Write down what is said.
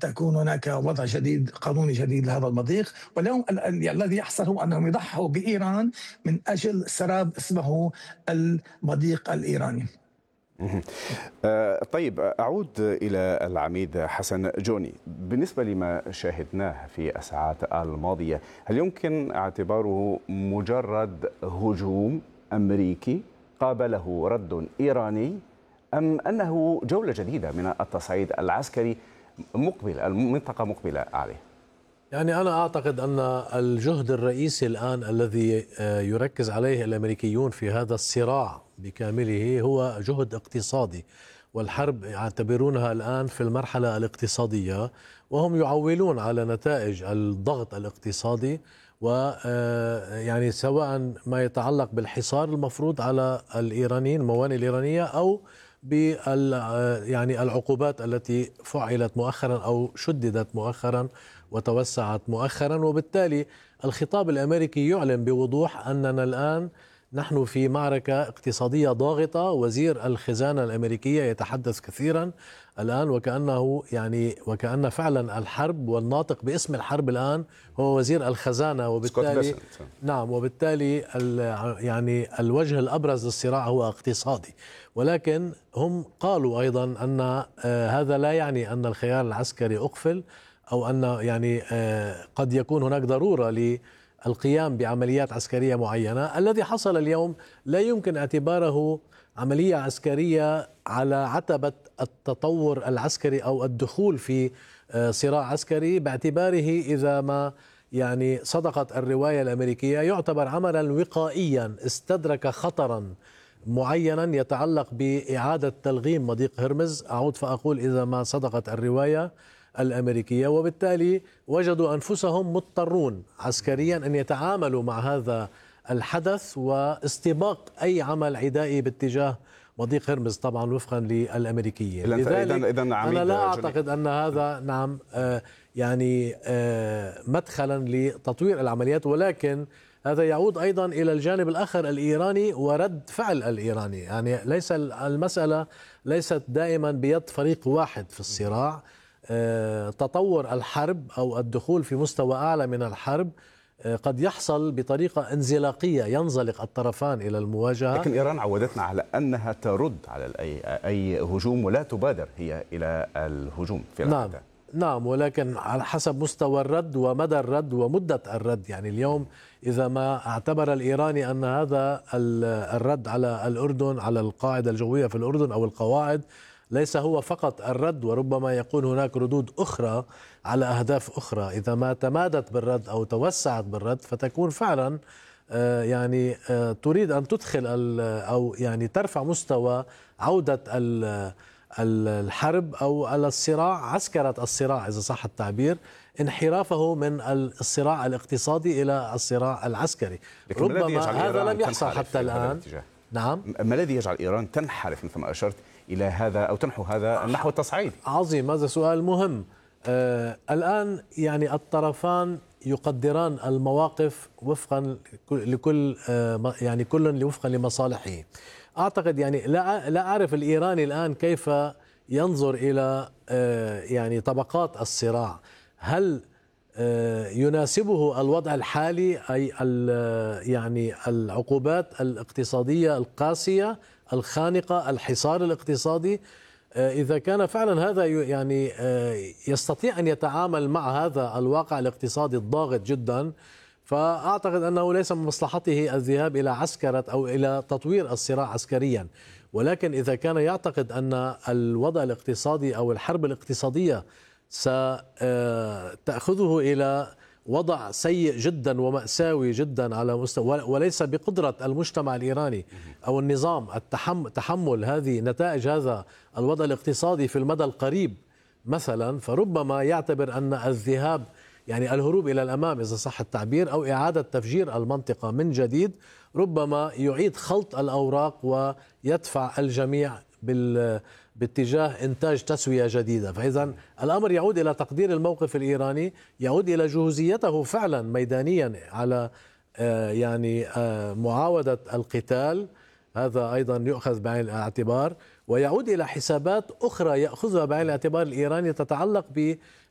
تكون هناك وضع جديد قانوني جديد لهذا المضيق. واليوم الذي يحصل هو أنهم يضحوا بإيران من أجل سراب اسمه المضيق الإيراني. طيب، أعود إلى العميد حسن جوني. بالنسبة لما شاهدناه في الساعات الماضية، هل يمكن اعتباره مجرد هجوم أمريكي قابله رد إيراني، أم أنه جولة جديدة من التصعيد العسكري المنطقة مقبلة عليه؟ يعني أنا أعتقد أن الجهد الرئيسي الآن الذي يركز عليه الأمريكيون في هذا الصراع بكامله هو جهد اقتصادي، والحرب يعتبرونها الآن في المرحلة الاقتصادية، وهم يعولون على نتائج الضغط الاقتصادي، ويعني سواء ما يتعلق بالحصار المفروض على الإيرانيين، الموانئ الإيرانية، أو يعني العقوبات التي فعلت مؤخرا أو شددت مؤخرا وتوسعت مؤخرا. وبالتالي الخطاب الأمريكي يعلن بوضوح أننا الآن نحن في معركة اقتصادية ضاغطة. وزير الخزانة الأمريكية يتحدث كثيرا الآن وكأن فعلا الحرب والناطق باسم الحرب الآن هو وزير الخزانة. وبالتالي وبالتالي يعني الوجه الأبرز للصراع هو اقتصادي. ولكن هم قالوا أيضا أن هذا لا يعني أن الخيار العسكري أقفل، أو أن يعني قد يكون هناك ضرورة للقيام بعمليات عسكرية معينة. الذي حصل اليوم لا يمكن اعتباره عملية عسكرية على عتبة التطور العسكري أو الدخول في صراع عسكري، باعتباره إذا ما يعني صدقت الرواية الأمريكية يعتبر عملا وقائيا استدرك خطرا معينا يتعلق بإعادة تلغيم مضيق هرمز. أعود فأقول إذا ما صدقت الرواية الأمريكية، وبالتالي وجدوا أنفسهم مضطرون عسكريا أن يتعاملوا مع هذا الحدث واستباق أي عمل عدائي باتجاه مضيق هرمز، طبعا وفقا للأمريكيين. لذلك أنا لا أعتقد أن هذا مدخلا لتطوير العمليات، ولكن هذا يعود أيضا إلى الجانب الآخر الإيراني ورد فعل الإيراني. يعني المسألة ليست دائما بيد فريق واحد في الصراع. تطور الحرب أو الدخول في مستوى أعلى من الحرب قد يحصل بطريقة انزلاقية، ينزلق الطرفان إلى المواجهة. لكن إيران عودتنا على أنها ترد على أي هجوم ولا تبادر هي إلى الهجوم في العادة. نعم، ولكن على حسب مستوى الرد ومدى الرد ومدة الرد. يعني اليوم إذا ما اعتبر الإيراني أن هذا الرد على الأردن، على القاعدة الجوية في الأردن أو القواعد، ليس هو فقط الرد، وربما يكون هناك ردود أخرى على أهداف أخرى. إذا ما تمادت بالرد أو توسعت بالرد فتكون فعلا تريد أن تدخل أو يعني ترفع مستوى عودة الحرب أو على الصراع، عسكرة الصراع إذا صح التعبير، انحرافه من الصراع الاقتصادي إلى الصراع العسكري. ربما هذا لم يحصل حتى الآن. نعم، ما الذي يجعل إيران تنحرف مثل ما أشرت إلى هذا أو تنحو هذا النحو التصعيدي؟ عظيم، هذا سؤال مهم. الآن يعني الطرفان يقدران المواقف وفقا لكل يعني كل وفقا لمصالحه. أعتقد يعني لا أعرف الإيراني الآن كيف ينظر إلى يعني طبقات الصراع. هل يناسبه الوضع الحالي، أي يعني العقوبات الاقتصادية القاسية الخانقة، الحصار الاقتصادي؟ إذا كان فعلا هذا يعني يستطيع أن يتعامل مع هذا الواقع الاقتصادي الضاغط جدا، فأعتقد أنه ليس من مصلحته الذهاب إلى عسكرة أو إلى تطوير الصراع عسكريا. ولكن إذا كان يعتقد أن الوضع الاقتصادي أو الحرب الاقتصادية ستأخذه إلى وضع سيء جدا ومأساوي جدا على مستوى، وليس بقدرة المجتمع الإيراني أو النظام تحمل هذه نتائج هذا الوضع الاقتصادي في المدى القريب مثلا، فربما يعتبر أن الذهاب يعني الهروب إلى الأمام إذا صح التعبير أو إعادة تفجير المنطقة من جديد ربما يعيد خلط الأوراق ويدفع الجميع باتجاه إنتاج تسوية جديدة. فإذا الأمر يعود إلى تقدير الموقف الإيراني، يعود إلى جهوزيته فعلا ميدانيا على يعني معاودة القتال، هذا أيضا يؤخذ بعين الاعتبار، ويعود إلى حسابات أخرى يأخذها بعين الاعتبار الإيراني تتعلق